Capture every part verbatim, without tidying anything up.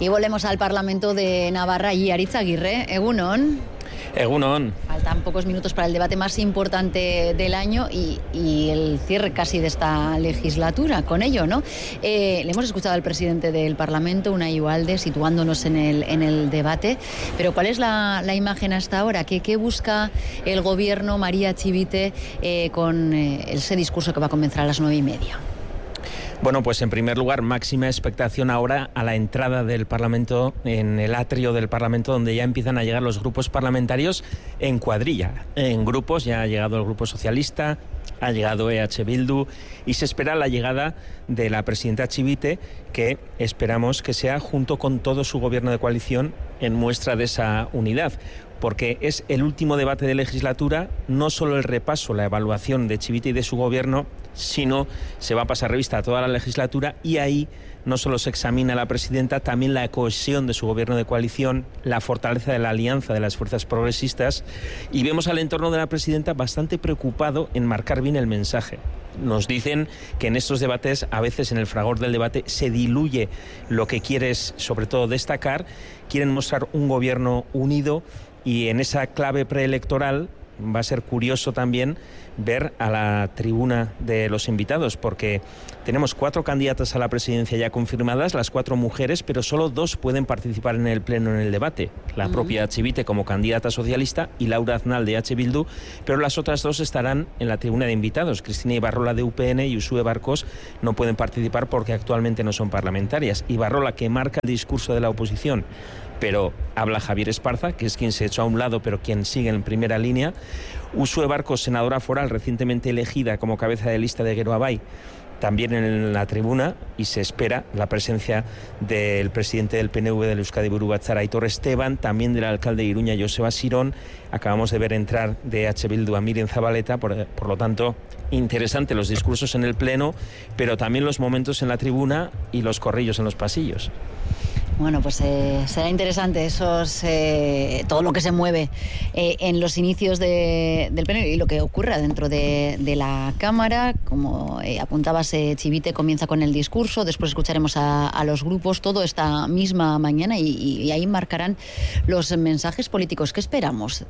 Y volvemos al Parlamento de Navarra y Aritz Aguirre, egunon. Egunon. Faltan pocos minutos para el debate más importante del año y, y el cierre casi de esta legislatura. Con ello, ¿no? Eh, le hemos escuchado al presidente del Parlamento, Unai Ugalde, situándonos en el, en el debate. Pero ¿cuál es la, la imagen hasta ahora? ¿Qué, qué busca el gobierno, María Chivite, eh, con eh, ese discurso que va a comenzar a las nueve y media? Bueno, pues en primer lugar, máxima expectación ahora a la entrada del Parlamento, en el atrio del Parlamento, donde ya empiezan a llegar los grupos parlamentarios en cuadrilla. En grupos, ya ha llegado el Grupo Socialista, ha llegado E H Bildu y se espera la llegada de la presidenta Chivite, que esperamos que sea, junto con todo su gobierno de coalición, en muestra de esa unidad. Porque es el último debate de legislatura, no solo el repaso, la evaluación de Chivite y de su gobierno, sino se va a pasar revista a toda la legislatura y ahí no solo se examina la presidenta, también la cohesión de su gobierno de coalición, la fortaleza de la alianza de las fuerzas progresistas, y vemos al entorno de la presidenta bastante preocupado en marcar bien el mensaje. Nos dicen que en estos debates, a veces en el fragor del debate, se diluye lo que quieres, sobre todo, destacar. Quieren mostrar un gobierno unido y en esa clave preelectoral va a ser curioso también ver a la tribuna de los invitados, porque tenemos cuatro candidatas a la presidencia ya confirmadas, las cuatro mujeres, pero solo dos pueden participar en el pleno en el debate. La uh-huh. propia Chivite como candidata socialista y Laura Aznal de H. Bildu, pero las otras dos estarán en la tribuna de invitados. Cristina Ibarrola de U P N y Uxue Barkos no pueden participar porque actualmente no son parlamentarias. Ibarrola, que marca el discurso de la oposición, pero habla Javier Esparza, que es quien se echó a un lado, pero quien sigue en primera línea. Uxue Barkos, senadora foral, recientemente elegida como cabeza de lista de Geroabay, también en la tribuna, y se espera la presencia del presidente del P N V del Euskadi Buru Batzar, Aitor Esteban, también del alcalde de Iruña, Joseba Sirón. Acabamos de ver entrar de H. Bildu a Miriam Zabaleta, por, por lo tanto, interesante los discursos en el pleno, pero también los momentos en la tribuna y los corrillos en los pasillos. Bueno, pues eh, será interesante esos eh, todo lo que se mueve eh, en los inicios de, del pleno y lo que ocurra dentro de, de la Cámara. Como eh, apuntabas, eh, Chivite comienza con el discurso, después escucharemos a, a los grupos todo esta misma mañana y, y, y ahí marcarán los mensajes políticos. ¿Qué esperamos?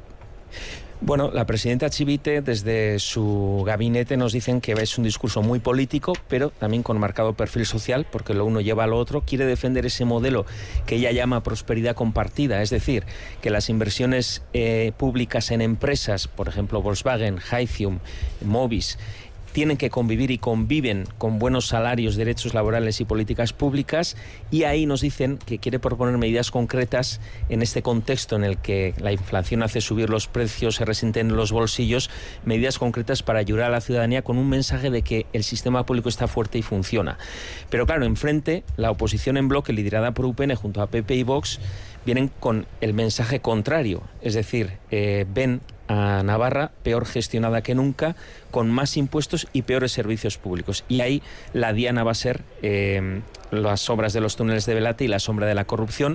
Bueno, la presidenta Chivite, desde su gabinete, nos dicen que es un discurso muy político, pero también con marcado perfil social, porque lo uno lleva a lo otro. Quiere defender ese modelo que ella llama prosperidad compartida, es decir, que las inversiones eh, públicas en empresas, por ejemplo Volkswagen, Hythium, Movis, tienen que convivir y conviven con buenos salarios, derechos laborales y políticas públicas, y ahí nos dicen que quiere proponer medidas concretas en este contexto en el que la inflación hace subir los precios, se resienten en los bolsillos, medidas concretas para ayudar a la ciudadanía con un mensaje de que el sistema público está fuerte y funciona. Pero claro, enfrente, la oposición en bloque, liderada por U P N junto a P P y Vox, vienen con el mensaje contrario, es decir, eh, ven a Navarra peor gestionada que nunca, con más impuestos y peores servicios públicos. Y ahí la diana va a ser eh, las obras de los túneles de Velate y la sombra de la corrupción,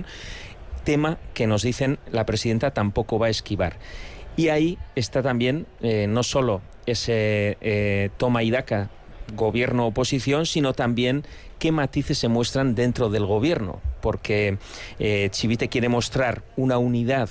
tema que nos dicen la presidenta tampoco va a esquivar. Y ahí está también eh, no solo ese eh, toma y daca gobierno-oposición, sino también qué matices se muestran dentro del gobierno, porque eh, Chivite quiere mostrar una unidad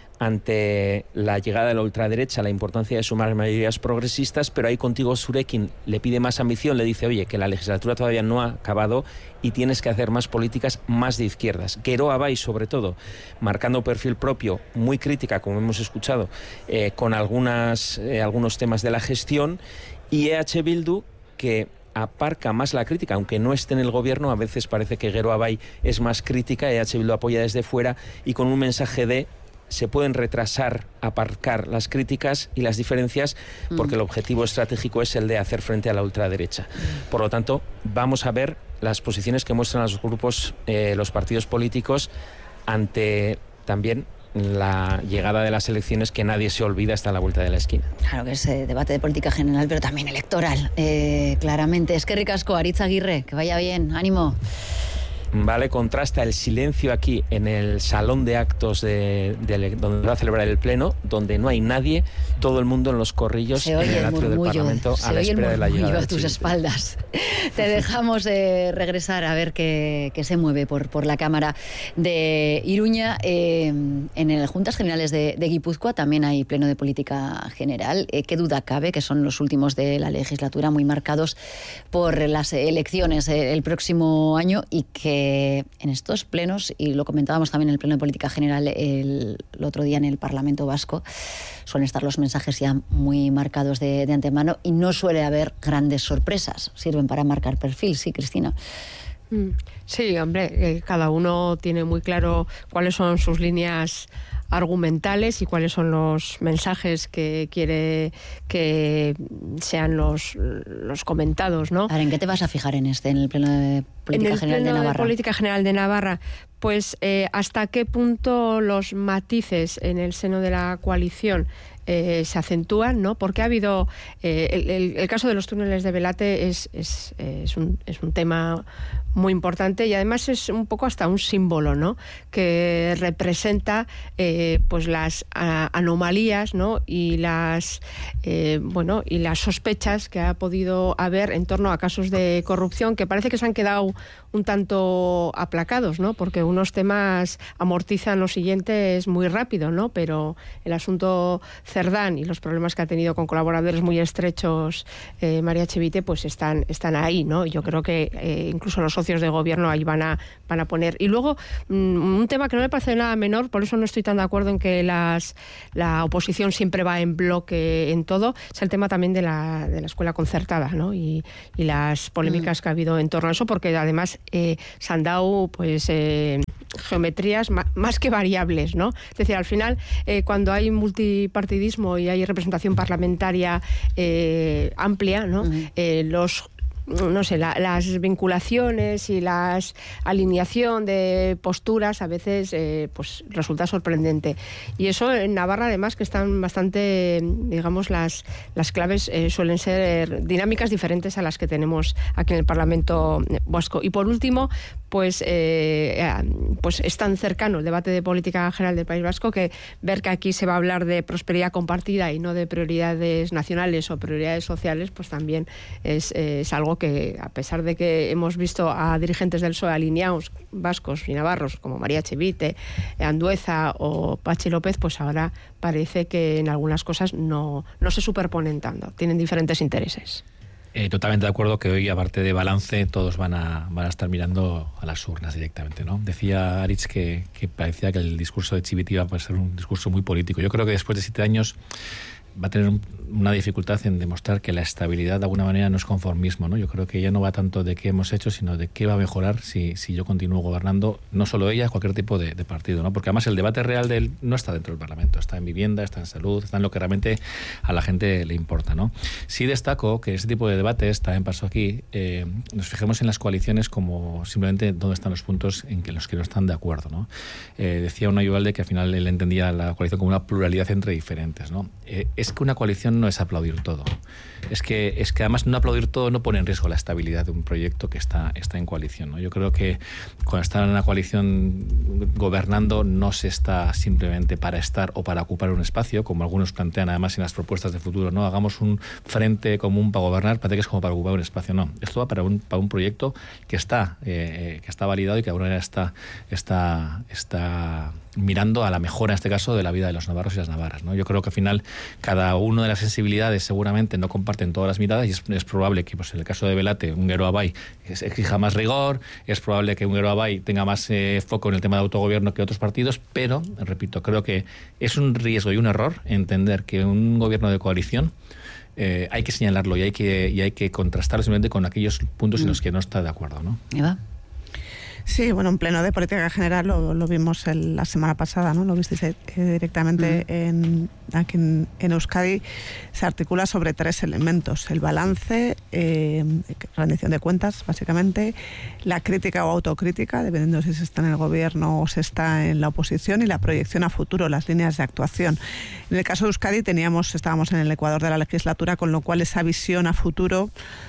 ante la llegada de la ultraderecha, la importancia de sumar mayorías progresistas, pero ahí contigo Zurekin le pide más ambición, le dice, oye, que la legislatura todavía no ha acabado y tienes que hacer más políticas más de izquierdas. Geroabay, sobre todo, marcando perfil propio, muy crítica, como hemos escuchado, eh, con algunas, eh, algunos temas de la gestión, y E H Bildu, que aparca más la crítica, aunque no esté en el gobierno. A veces parece que Geroabay es más crítica, E H Bildu apoya desde fuera, y con un mensaje de se pueden retrasar, aparcar las críticas y las diferencias, porque el objetivo estratégico es el de hacer frente a la ultraderecha. Por lo tanto, vamos a ver las posiciones que muestran los grupos, eh, los partidos políticos, ante también la llegada de las elecciones, que nadie se olvida hasta la vuelta de la esquina. Claro que es eh, debate de política general, pero también electoral, eh, claramente. Es que ricasco, Aritz Aguirre, que vaya bien, ánimo. ¿vale? Contrasta el silencio aquí en el salón de actos de, de, donde va a celebrar el Pleno, donde no hay nadie, todo el mundo en los corrillos en el atrio del Parlamento a la espera de la llegada a tus espaldas. Te dejamos eh, regresar a ver qué, qué se mueve por, por la Cámara de Iruña. Eh, en el Juntas Generales de, de Guipúzcoa también hay Pleno de Política General. Eh, qué duda cabe que son los últimos de la legislatura, muy marcados por las elecciones eh, el próximo año, y que en estos plenos, y lo comentábamos también en el Pleno de Política General el, el otro día en el Parlamento Vasco, suelen estar los mensajes ya muy marcados de, de antemano y no suele haber grandes sorpresas. Sirven para marcar perfil, sí, Cristina. Sí, hombre, eh, cada uno tiene muy claro cuáles son sus líneas argumentales y cuáles son los mensajes que quiere que sean los, los comentados, ¿no? Ahora, ¿en qué te vas a fijar en este, en el Pleno de Política en el General Pleno de Navarra? De Política General de Navarra, pues eh, hasta qué punto los matices en el seno de la coalición Eh, se acentúan, ¿no? Porque ha habido eh, el, el, el caso de los túneles de Belate es, es, es, un, es un tema muy importante, y además es un poco hasta un símbolo, ¿no? Que representa eh, pues las a, anomalías, ¿no? Y las eh, bueno y las sospechas que ha podido haber en torno a casos de corrupción que parece que se han quedado un tanto aplacados, ¿no? Porque unos temas amortizan los siguientes muy rápido, ¿no? Pero el asunto Cerdán y los problemas que ha tenido con colaboradores muy estrechos eh, María Chivite, pues están, están ahí, ¿no? Yo creo que eh, incluso los socios de gobierno ahí van a, van a poner. Y luego, mmm, un tema que no me parece nada menor, por eso no estoy tan de acuerdo en que las, la oposición siempre va en bloque en todo, es el tema también de la, de la escuela concertada, ¿no? Y, y las polémicas mm. que ha habido en torno a eso, porque además eh, se han dado, pues... Eh, geometrías más que variables, ¿no? Es decir, al final, eh, cuando hay multipartidismo y hay representación parlamentaria eh, amplia, ¿no? Uh-huh. Eh, los no sé, la, las vinculaciones y la alineación de posturas a veces eh, pues resulta sorprendente. Y eso en Navarra, además, que están bastante, digamos, las, las claves eh, suelen ser dinámicas diferentes a las que tenemos aquí en el Parlamento vasco. Y por último, pues, eh, pues es tan cercano el debate de política general del País Vasco que ver que aquí se va a hablar de prosperidad compartida y no de prioridades nacionales o prioridades sociales, pues también es, eh, es algo que, a pesar de que hemos visto a dirigentes del P S O E alineados, vascos y navarros, como María Chivite, Andueza o Pachi López, pues ahora parece que en algunas cosas no, no se superponen tanto, tienen diferentes intereses. Eh, totalmente de acuerdo que hoy, aparte de balance, todos van a, van a estar mirando a las urnas directamente, ¿no? Decía Aritz que, que parecía que el discurso de Chivite iba a ser un discurso muy político. Yo creo que después de siete años va a tener un, una dificultad en demostrar que la estabilidad de alguna manera no es conformismo, ¿no? Yo creo que ya no va tanto de qué hemos hecho, sino de qué va a mejorar si, si yo continúo gobernando, no solo ella, cualquier tipo de, de partido, ¿no? Porque además el debate real de él no está dentro del Parlamento, está en vivienda, está en salud, está en lo que realmente a la gente le importa, ¿no? Sí destaco que ese tipo de debates, también pasó aquí, eh, nos fijemos en las coaliciones como simplemente dónde están los puntos en que los que no están de acuerdo, ¿no? Eh, decía Unai Ugalde que al final él entendía la coalición como una pluralidad entre diferentes, ¿no? Eh, es que una coalición no es aplaudir todo. Es que, es que además no aplaudir todo no pone en riesgo la estabilidad de un proyecto que está, está en coalición, ¿no? Yo creo que cuando está en una coalición gobernando no se está simplemente para estar o para ocupar un espacio, como algunos plantean además en las propuestas de futuro, ¿no? Hagamos un frente común para gobernar, parece que es como para ocupar un espacio. No, esto va para un, para un proyecto que está, eh, que está validado y que de alguna manera está, está, está mirando a la mejora, en este caso, de la vida de los navarros y las navarras, ¿no? Yo creo que al final cada una de las sensibilidades seguramente no comparten todas las miradas y es, es probable que, pues, en el caso de Belate, un Gero Abay exija más rigor, es probable que un Gero Abay tenga más eh, foco en el tema de autogobierno que otros partidos, pero, repito, creo que es un riesgo y un error entender que un gobierno de coalición eh, hay que señalarlo y hay que, y hay que contrastarlo simplemente con aquellos puntos en los que no está de acuerdo, ¿no? Eva. Sí, bueno, en pleno de política general lo, lo vimos el, la semana pasada, ¿no? Lo visteis eh, directamente mm. en, aquí en, en Euskadi. Se articula sobre tres elementos: el balance, eh, rendición de cuentas, básicamente, la crítica o autocrítica, dependiendo si se está en el gobierno o se está en la oposición, y la proyección a futuro, las líneas de actuación. En el caso de Euskadi teníamos, estábamos en el ecuador de la legislatura, con lo cual esa visión a futuro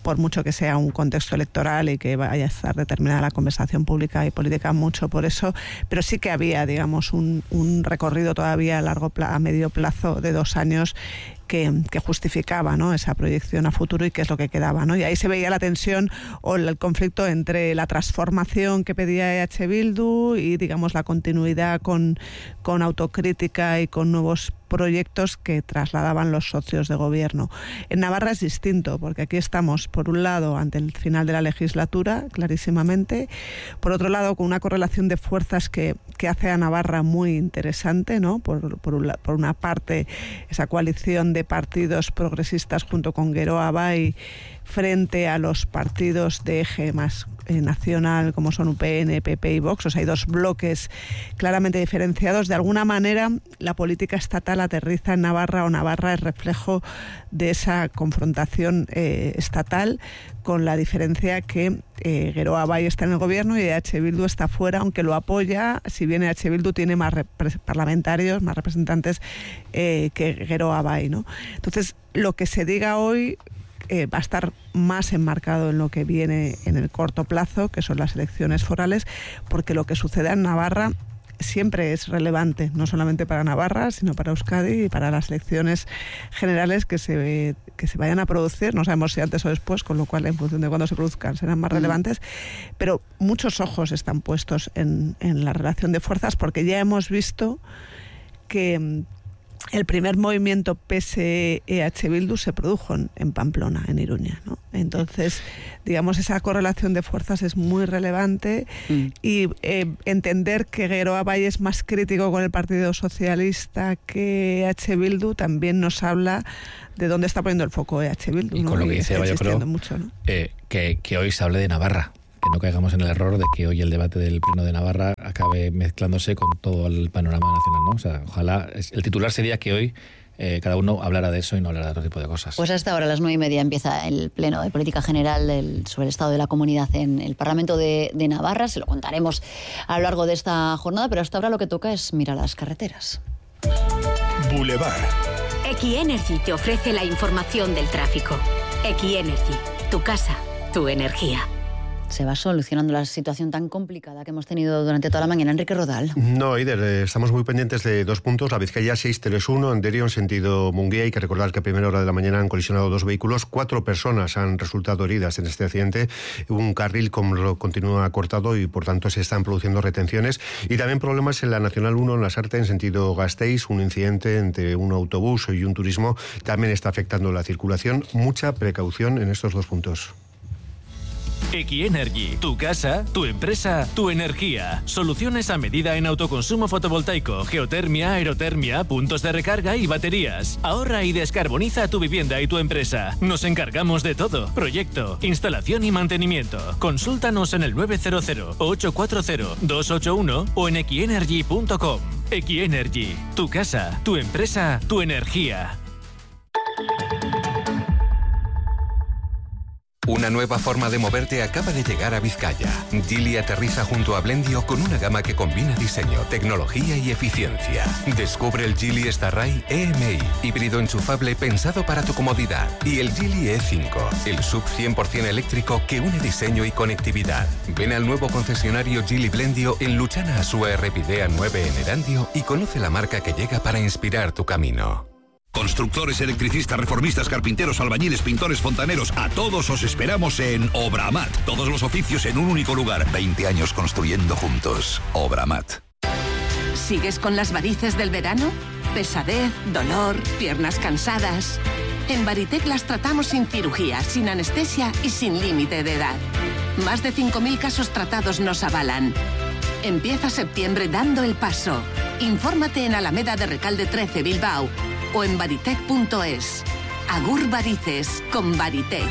por mucho que sea un contexto electoral y que vaya a estar determinada la conversación pública y política mucho por eso, pero sí que había, digamos, un, un recorrido todavía a largo plazo, a medio plazo de dos años Que, que justificaba, ¿no?, esa proyección a futuro y qué es lo que quedaba, ¿no? Y ahí se veía la tensión o el conflicto entre la transformación que pedía E H Bildu y, digamos, la continuidad con, con autocrítica y con nuevos proyectos que trasladaban los socios de gobierno. En Navarra es distinto, porque aquí estamos, por un lado, ante el final de la legislatura, clarísimamente, por otro lado, con una correlación de fuerzas que, que hace a Navarra muy interesante, ¿no? Por, por, una, por una parte, esa coalición de partidos progresistas junto con Geroa Bai frente a los partidos de eje más eh, nacional como son U P N, P P y Vox. O sea, hay dos bloques claramente diferenciados. De alguna manera, la política estatal aterriza en Navarra, o Navarra es reflejo de esa confrontación eh, estatal, con la diferencia que eh, Geroa Bai está en el gobierno y E H Bildu está fuera, aunque lo apoya, si bien E H Bildu tiene más parlamentarios, más representantes eh, que Geroa Bai, ¿no? Entonces, lo que se diga hoy Eh, va a estar más enmarcado en lo que viene en el corto plazo, que son las elecciones forales, porque lo que suceda en Navarra siempre es relevante, no solamente para Navarra, sino para Euskadi y para las elecciones generales que se, que se vayan a producir. No sabemos si antes o después, con lo cual, en función de cuándo se produzcan, serán más relevantes. Pero muchos ojos están puestos en, en la relación de fuerzas, porque ya hemos visto que el primer movimiento P S E H Bildu se produjo en, en Pamplona, en Iruña, ¿no? Entonces, digamos, esa correlación de fuerzas es muy relevante mm. y eh, entender que Geroa Bai es más crítico con el Partido Socialista que E H Bildu también nos habla de dónde está poniendo el foco E H Bildu. Y ¿no? con lo que y dice, yo creo, mucho, ¿no? eh, que, que hoy se hable de Navarra. Que no caigamos en el error de que hoy el debate del Pleno de Navarra acabe mezclándose con todo el panorama nacional, ¿no? O sea, ojalá, el titular sería que hoy eh, cada uno hablara de eso y no hablara de otro tipo de cosas. Pues hasta ahora, a las nueve y media, empieza el Pleno de Política General del, sobre el Estado de la Comunidad en el Parlamento de, de Navarra. Se lo contaremos a lo largo de esta jornada, pero hasta ahora lo que toca es mirar las carreteras. Boulevard. Equienergy te ofrece la información del tráfico. Equienergy, tu casa, tu energía. Se va solucionando la situación tan complicada que hemos tenido durante toda la mañana. Enrique Rodal. No, Eider, estamos muy pendientes de dos puntos. La Vizcaya seiscientos treinta y uno en Derio, en sentido Munguía. Hay que recordar que a primera hora de la mañana han colisionado dos vehículos. Cuatro personas han resultado heridas en este accidente. Un carril continúa cortado y, por tanto, se están produciendo retenciones. Y también problemas en la Nacional uno, en Lasarte, en sentido Gasteiz. Un incidente entre un autobús y un turismo también está afectando la circulación. Mucha precaución en estos dos puntos. Equienergy, tu casa, tu empresa, tu energía. Soluciones a medida en autoconsumo fotovoltaico, geotermia, aerotermia, puntos de recarga y baterías. Ahorra y descarboniza tu vivienda y tu empresa. Nos encargamos de todo. Proyecto, instalación y mantenimiento. Consúltanos en el nueve cero cero, ocho cuatro cero, dos ocho uno o en equienergy punto com. Equienergy, tu casa, tu empresa, tu energía. Una nueva forma de moverte acaba de llegar a Vizcaya. Geely aterriza junto a Blendio con una gama que combina diseño, tecnología y eficiencia. Descubre el Geely Starray E M I, híbrido enchufable pensado para tu comodidad. Y el Geely E cinco, el sub cien por ciento eléctrico que une diseño y conectividad. Ven al nuevo concesionario Geely Blendio en Luchana Asúa Errepidea nueve en Erandio y conoce la marca que llega para inspirar tu camino. Constructores, electricistas, reformistas, carpinteros, albañiles, pintores, fontaneros, a todos os esperamos en Obramat. Todos los oficios en un único lugar. veinte años construyendo juntos. Obramat. ¿Sigues con las varices del verano? Pesadez, dolor, piernas cansadas. En Baritec las tratamos sin cirugía, sin anestesia y sin límite de edad. Más de cinco mil casos tratados nos avalan. Empieza septiembre dando el paso. Infórmate en Alameda de Recalde trece, Bilbao. O en baritec punto es. Agur varices con Baritec.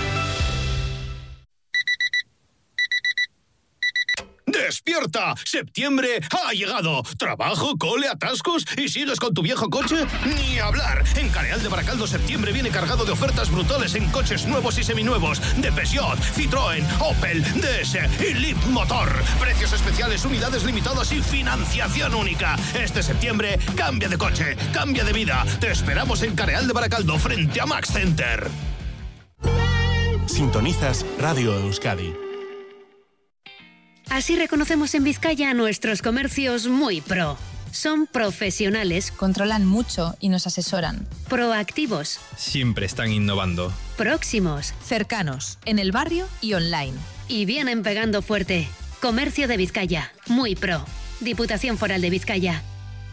¡Despierta! ¡Septiembre ha llegado! ¿Trabajo, cole, atascos y sigues con tu viejo coche? ¡Ni hablar! En Careal de Baracaldo septiembre viene cargado de ofertas brutales en coches nuevos y seminuevos de Peugeot, Citroën, Opel, D S y Leap Motor. Precios especiales, unidades limitadas y financiación única. Este septiembre cambia de coche, cambia de vida. Te esperamos en Careal de Baracaldo frente a Max Center. Si Sintonizas Radio Euskadi. Así reconocemos en Vizcaya a nuestros comercios muy pro. Son profesionales, controlan mucho y nos asesoran. Proactivos, siempre están innovando. Próximos, cercanos, en el barrio y online. Y vienen pegando fuerte. Comercio de Vizcaya, muy pro. Diputación Foral de Vizcaya.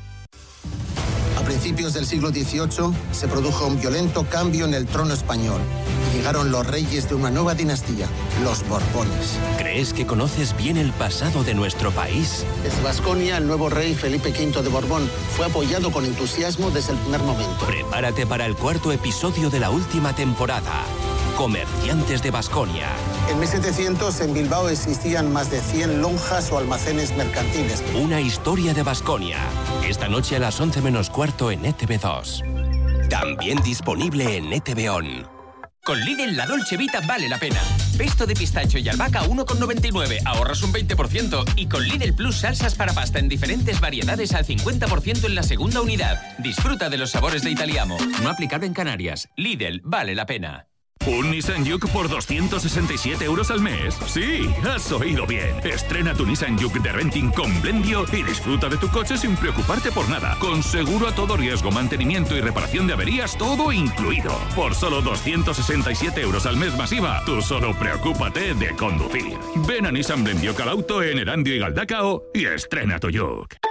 A principios del siglo dieciocho se produjo un violento cambio en el trono español y llegaron los reyes de una nueva dinastía, los Borbones. ¿Crees que conoces bien el pasado de nuestro país? Desde Baskonia, el nuevo rey Felipe quinto de Borbón fue apoyado con entusiasmo desde el primer momento. Prepárate para el cuarto episodio de la última temporada. Comerciantes de Baskonia. En mil setecientos en Bilbao existían más de cien lonjas o almacenes mercantiles. Una historia de Baskonia. Esta noche a las once menos cuarto en E T V dos. También disponible en E T V On. Con Lidl la Dolce Vita vale la pena. Pesto de pistacho y albahaca uno con noventa y nueve, ahorras un veinte por ciento. Y con Lidl Plus salsas para pasta en diferentes variedades al cincuenta por ciento en la segunda unidad. Disfruta de los sabores de Italiamo. No aplicable en Canarias. Lidl vale la pena. ¿Un Nissan Juke por doscientos sesenta y siete euros al mes? Sí, has oído bien. Estrena tu Nissan Juke de renting con Blendio y disfruta de tu coche sin preocuparte por nada. Con seguro a todo riesgo, mantenimiento y reparación de averías, todo incluido. Por solo doscientos sesenta y siete euros al mes masiva, tú solo preocúpate de conducir. Ven a Nissan Blendio Calauto en Erandio y Galdacao y estrena tu Juke.